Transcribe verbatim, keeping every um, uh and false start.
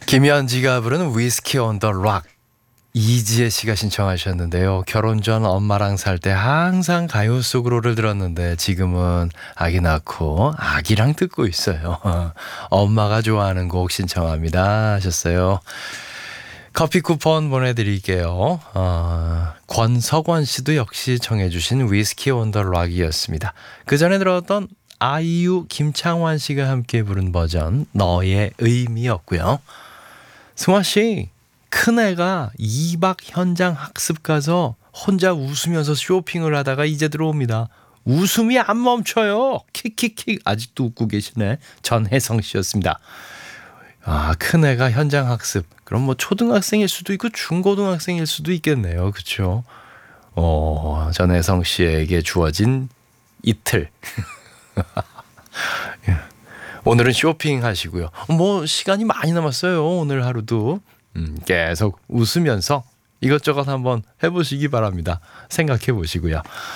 김현지가 부르는 위스키 온 더 락. 이지혜 씨가 신청하셨는데요. 결혼 전 엄마랑 살 때 항상 가요 속으로를 들었는데 지금은 아기 낳고 아기랑 듣고 있어요. 엄마가 좋아하는 곡 신청합니다 하셨어요. 커피 쿠폰 보내드릴게요. 어, 권석원 씨도 역시 청해주신 위스키 온 더 락이었습니다. 그 전에 들었던 아이유 김창완 씨가 함께 부른 버전 너의 의미였고요. 승화 씨, 큰애가 이 박 현장 학습 가서 혼자 웃으면서 쇼핑을 하다가 이제 들어옵니다. 웃음이 안 멈춰요. 킥킥킥. 아직도 웃고 계시네. 전혜성 씨였습니다. 아, 큰애가 현장 학습. 그럼 뭐 초등학생일 수도 있고 중고등학생일 수도 있겠네요. 그렇죠? 어, 전혜성 씨에게 주어진 이틀. 오늘은 쇼핑 하시고요. 뭐 시간이 많이 남았어요. 오늘 하루도 음, 계속 웃으면서 이것저것 한번 해보시기 바랍니다. 생각해 보시고요.